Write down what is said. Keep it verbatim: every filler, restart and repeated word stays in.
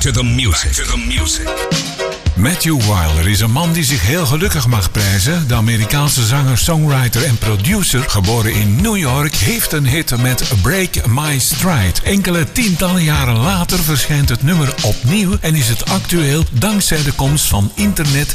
to the music. Back to the music. Matthew Wilder is een man die zich heel gelukkig mag prijzen. De Amerikaanse zanger, songwriter en producer, geboren in New York, heeft een hit met Break My Stride. Enkele tientallen jaren later verschijnt het nummer opnieuw en is het actueel dankzij de komst van internet